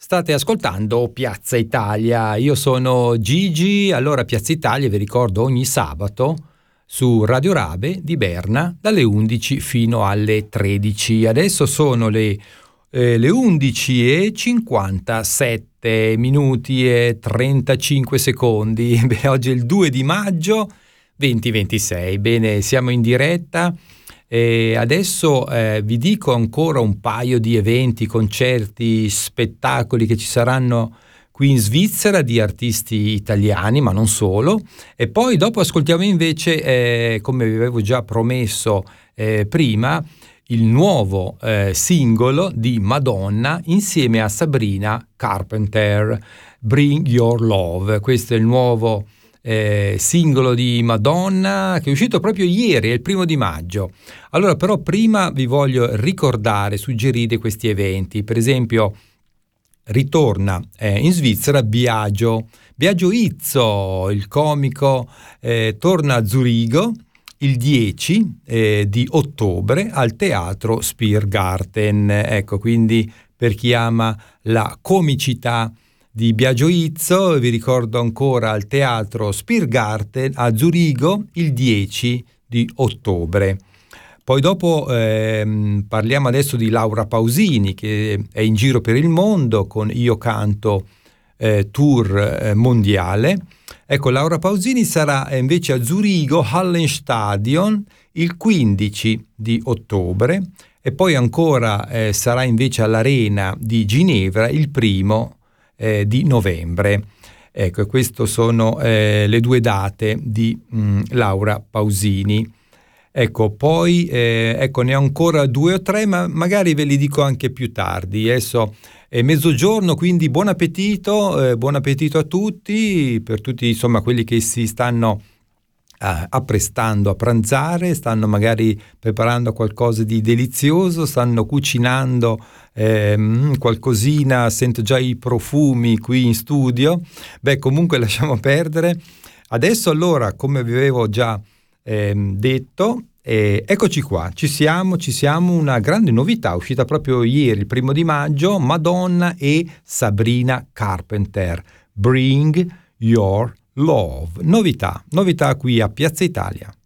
State ascoltando Piazza Italia, io sono Gigi. Allora, Piazza Italia vi ricordo ogni sabato su Radio Rabe di Berna dalle 11 fino alle 13. Adesso sono le 11:57 minuti e 35 secondi. Beh, oggi è il 2 di maggio 2026. Bene, siamo in diretta. E adesso vi dico ancora un paio di eventi, concerti, spettacoli che ci saranno qui in Svizzera di artisti italiani, ma non solo. E poi dopo ascoltiamo invece, come vi avevo già promesso prima, il nuovo singolo di Madonna insieme a Sabrina Carpenter, Bring Your Love. Questo è il nuovo singolo di Madonna che è uscito proprio ieri, è il 1 di maggio. Allora, però prima vi voglio ricordare, suggerire questi eventi. Per esempio ritorna in Svizzera Biagio Izzo, il comico, torna a Zurigo il 10 di ottobre al teatro Spiergarten. Ecco, quindi per chi ama la comicità di Biagio Izzo, vi ricordo ancora al teatro Spiergarten a Zurigo il 10 di ottobre. Poi dopo parliamo adesso di Laura Pausini, che è in giro per il mondo con Io Canto tour mondiale. Ecco, Laura Pausini sarà invece a Zurigo, Hallenstadion, il 15 di ottobre, e poi ancora sarà invece all'Arena di Ginevra il 1 di novembre. Ecco, queste sono le due date di Laura Pausini. Ecco, poi ecco, ne ho ancora 2 o 3, ma magari ve li dico anche più tardi. Adesso è mezzogiorno, quindi buon appetito a tutti, per tutti insomma quelli che si stanno apprestando a pranzare, stanno magari preparando qualcosa di delizioso, stanno cucinando qualcosina, sento già i profumi qui in studio. Beh, comunque lasciamo perdere. Adesso allora, come vi avevo già detto, eccoci qua, ci siamo, una grande novità uscita proprio ieri, il 1 di maggio, Madonna e Sabrina Carpenter, Bring Your Love, novità qui a Piazza Italia.